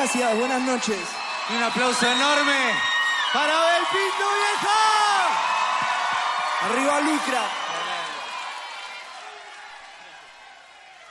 gracias, buenas noches. Un aplauso enorme para Abel Pinto, vieja. Arriba Licra.